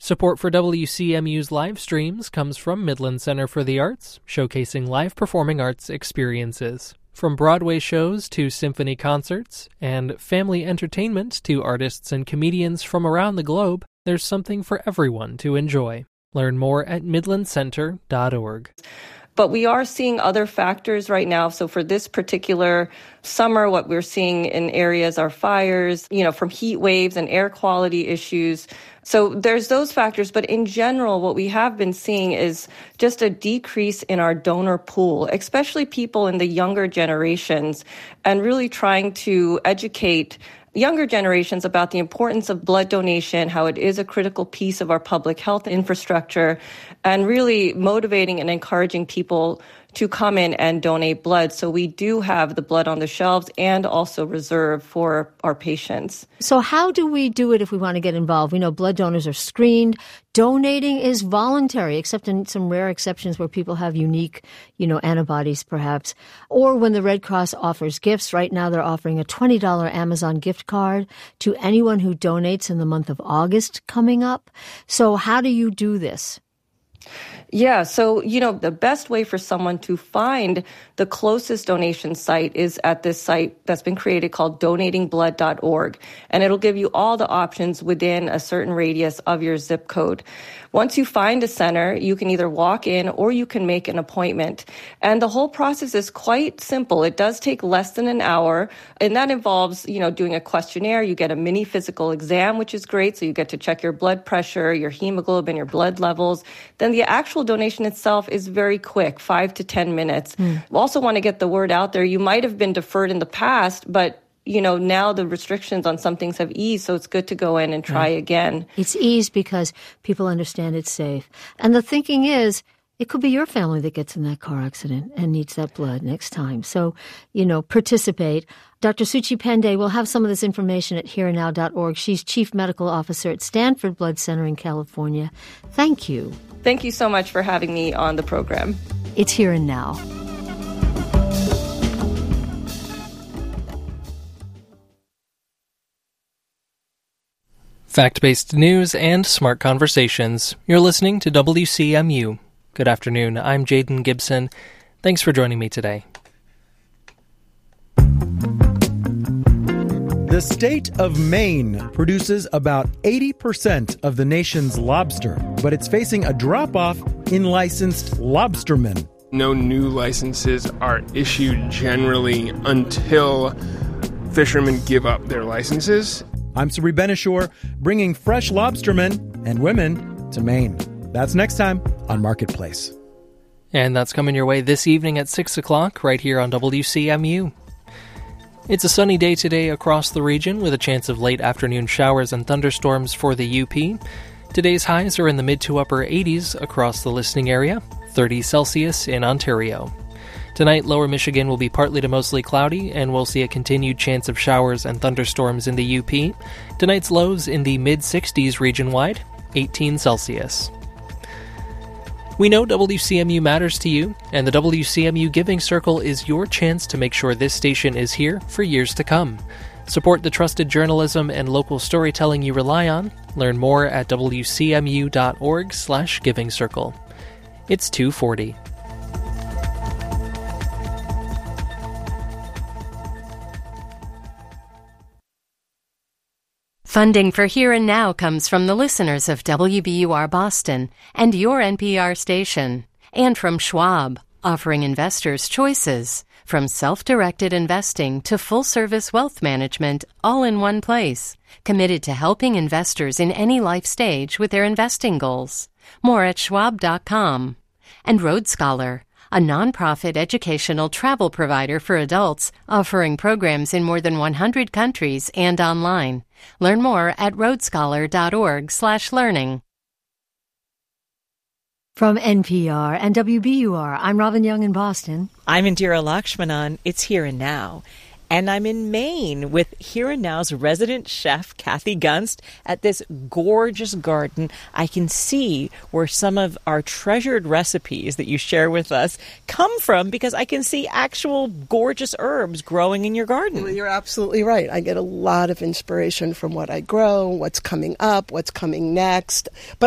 Support for WCMU's live streams comes from Midland Center for the Arts, showcasing live performing arts experiences. From Broadway shows to symphony concerts and family entertainment to artists and comedians from around the globe, there's something for everyone to enjoy. Learn more at midlandcenter.org. But we are seeing other factors right now. So for this particular summer, what we're seeing in areas are fires, from heat waves and air quality issues. So there's those factors. But in general, what we have been seeing is just a decrease in our donor pool, especially people in the younger generations, and really trying to educate younger generations about the importance of blood donation, how it is a critical piece of our public health infrastructure, and really motivating and encouraging people to come in and donate blood. So we do have the blood on the shelves and also reserved for our patients. So how do we do it if we want to get involved? We know blood donors are screened. Donating is voluntary, except in some rare exceptions where people have unique, antibodies perhaps. Or when the Red Cross offers gifts. Right now they're offering a $20 Amazon gift card to anyone who donates in the month of August coming up. So how do you do this? Yeah, so, the best way for someone to find the closest donation site is at this site that's been created called donatingblood.org. And it'll give you all the options within a certain radius of your zip code. Once you find a center, you can either walk in or you can make an appointment. And the whole process is quite simple. It does take less than an hour. And that involves, doing a questionnaire. You get a mini physical exam, which is great. So you get to check your blood pressure, your hemoglobin, your blood levels. Then the actual donation itself is very quick, 5 to 10 minutes. We also want to get the word out there. You might have been deferred in the past, but now the restrictions on some things have eased, so it's good to go in and try again. It's eased because people understand it's safe. And the thinking is, it could be your family that gets in that car accident and needs that blood next time. So, participate. Dr. Suchi Pandey will have some of this information at hereandnow.org. She's Chief Medical Officer at Stanford Blood Center in California. Thank you. Thank you so much for having me on the program. It's Here and Now. Fact-based news and smart conversations. You're listening to WCMU. Good afternoon. I'm Jaden Gibson. Thanks for joining me today. The state of Maine produces about 80% of the nation's lobster, but it's facing a drop-off in licensed lobstermen. No new licenses are issued generally until fishermen give up their licenses. I'm Sari Benishore, bringing fresh lobstermen and women to Maine. That's next time on Marketplace. And that's coming your way this evening at 6 o'clock right here on WCMU. It's a sunny day today across the region with a chance of late afternoon showers and thunderstorms for the UP. Today's highs are in the mid to upper 80s across the listening area, 30 Celsius in Ontario. Tonight, lower Michigan will be partly to mostly cloudy, and we'll see a continued chance of showers and thunderstorms in the UP. Tonight's lows in the mid-60s region-wide, 18 Celsius. We know WCMU matters to you, and the WCMU Giving Circle is your chance to make sure this station is here for years to come. Support the trusted journalism and local storytelling you rely on. Learn more at wcmu.org/giving circle. It's 2:40. Funding for Here and Now comes from the listeners of WBUR Boston and your NPR station, and from Schwab, offering investors choices, from self-directed investing to full-service wealth management, all in one place, committed to helping investors in any life stage with their investing goals. More at schwab.com. And Road Scholar, a nonprofit educational travel provider for adults, offering programs in more than 100 countries and online. Learn more at roadscholar.org/learning. From NPR and WBUR, I'm Robin Young in Boston. I'm Indira Lakshmanan. It's Here and Now. And I'm in Maine with Here and Now's resident chef, Kathy Gunst, at this gorgeous garden. I can see where some of our treasured recipes that you share with us come from, because I can see actual gorgeous herbs growing in your garden. Well, you're absolutely right. I get a lot of inspiration from what I grow, what's coming up, what's coming next. But